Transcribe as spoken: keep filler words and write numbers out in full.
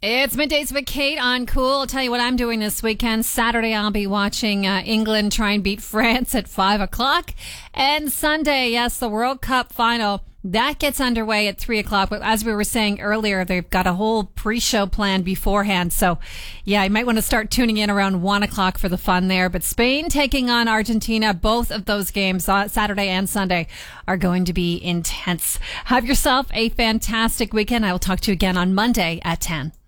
It's Middays with Kate on Cool. I'll tell you what I'm doing this weekend. Saturday, I'll be watching uh, England try and beat France at five o'clock. And Sunday, yes, the World Cup final. That gets underway at three o'clock. But as we were saying earlier, they've got a whole pre-show planned beforehand. So, yeah, you might want to start tuning in around one o'clock for the fun there. But Spain taking on Argentina, both of those games, uh, Saturday and Sunday, are going to be intense. Have yourself a fantastic weekend. I will talk to you again on Monday at ten.